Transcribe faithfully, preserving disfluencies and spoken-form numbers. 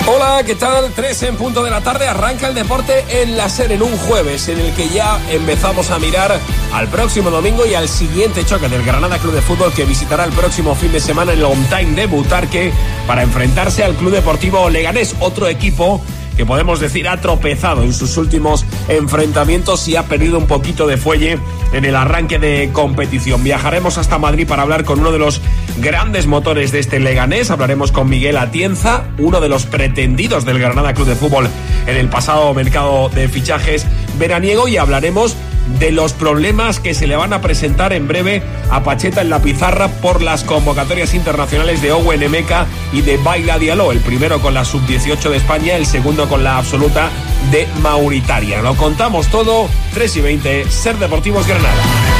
Hola, ¿qué tal? tres en punto de la tarde, arranca el deporte en la SER en un jueves en el que ya empezamos a mirar al próximo domingo y al siguiente choque del Granada Club de Fútbol, que visitará el próximo fin de semana en el On Time de Butarque para enfrentarse al Club Deportivo Leganés, otro equipo que podemos decir ha tropezado en sus últimos enfrentamientos y ha perdido un poquito de fuelle en el arranque de competición. Viajaremos hasta Madrid para hablar con uno de los grandes motores de este Leganés. Hablaremos con Miguel Atienza, uno de los pretendidos del Granada Club de Fútbol en el pasado mercado de fichajes veraniego, y hablaremos de los problemas que se le van a presentar en breve a Pacheta en la pizarra por las convocatorias internacionales de Owen Emeka y de Baila Diallo, el primero con la sub dieciocho de España, el segundo con la absoluta de Mauritania. Lo contamos todo, tres y veinte, SER Deportivos Granada.